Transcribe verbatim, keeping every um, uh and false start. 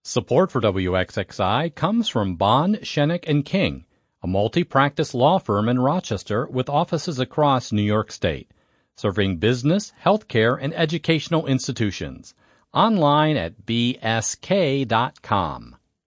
Support for W X X I comes from Bond, Shenick and King, a multi-practice law firm in Rochester with offices across New York State, serving business, healthcare, and educational institutions. Online at b s k dot com.